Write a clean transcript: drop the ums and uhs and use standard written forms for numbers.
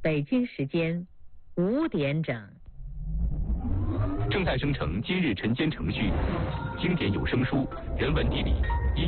北京时间5点整。 正在生成今日晨间程序，经典有声书、人文地理。